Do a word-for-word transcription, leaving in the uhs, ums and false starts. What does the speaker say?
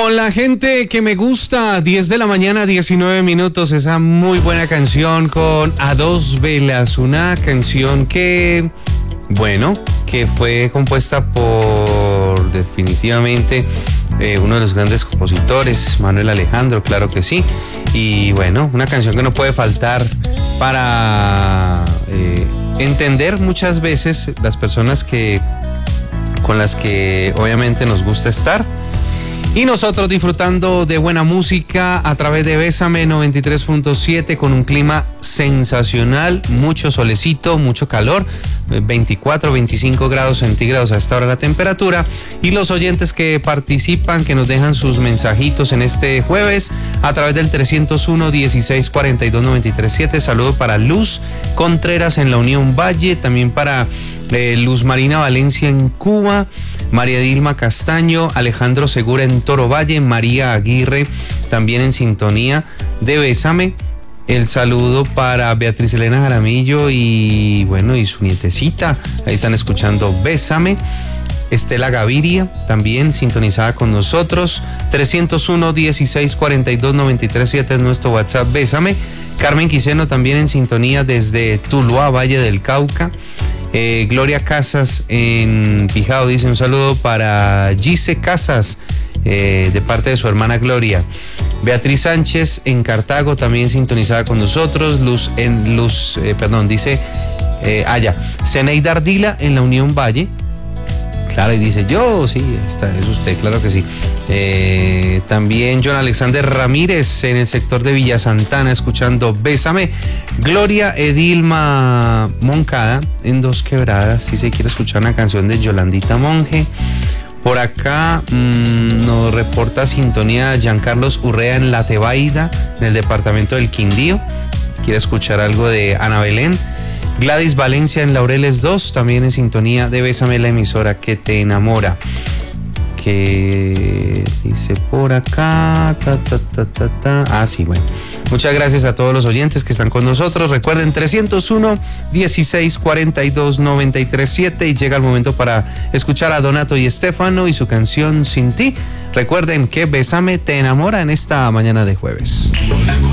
Con la gente que me gusta, diez de la mañana, diecinueve minutos, esa muy buena canción con A Dos Velas, una canción que, bueno, que fue compuesta por definitivamente eh, uno de los grandes compositores, Manuel Alejandro, claro que sí, y bueno, una canción que no puede faltar para eh, entender muchas veces las personas que con las que obviamente nos gusta estar. Y nosotros disfrutando de buena música a través de Bésame noventa y tres punto siete con un clima sensacional, mucho solecito, mucho calor, veinticuatro, veinticinco grados centígrados a esta hora la temperatura. Y los oyentes que participan, que nos dejan sus mensajitos en este jueves a través del trescientos uno, dieciséis, cuarenta y dos, noventa y tres, siete. Saludo para Luz Contreras en la Unión Valle, también para eh, Luz Marina Valencia en Cuba, María Dilma Castaño, Alejandro Segura en Toro Valle, María Aguirre también en sintonía de Bésame. El saludo para Beatriz Elena Jaramillo y bueno, y su nietecita, ahí están escuchando Bésame. Estela Gaviria también sintonizada con nosotros, trescientos uno, dieciséis, cuarenta y dos, noventa y tres, siete es nuestro WhatsApp Bésame. Carmen Quiseno también en sintonía desde Tuluá, Valle del Cauca. Eh, Gloria Casas en Pijao dice un saludo para Gise Casas eh, de parte de su hermana Gloria. Beatriz Sánchez en Cartago también sintonizada con nosotros. Luz en Luz, eh, perdón, dice eh, allá. Zeneida Ardila en la Unión Valle. Claro, y dice yo, sí, está, es usted, claro que sí. Eh, también John Alexander Ramírez en el sector de Villa Santana escuchando Bésame. Gloria Edilma Moncada en Dos Quebradas, si se quiere escuchar una canción de Yolandita Monge. Por acá mmm, nos reporta sintonía Giancarlos Urrea en La Tebaida, en el departamento del Quindío. Quiere escuchar algo de Ana Belén. Gladys Valencia en Laureles dos, también en sintonía de Bésame, la emisora que te enamora. Que dice por acá, ta, ta, ta, ta, ta. Ah, sí, bueno. Muchas gracias a todos los oyentes que están con nosotros. Recuerden, trescientos uno, dieciséis, cuarenta y dos, noventa y tres, siete. Y llega el momento para escuchar a Donato y Estefano y su canción Sin Ti. Recuerden que Bésame te enamora en esta mañana de jueves.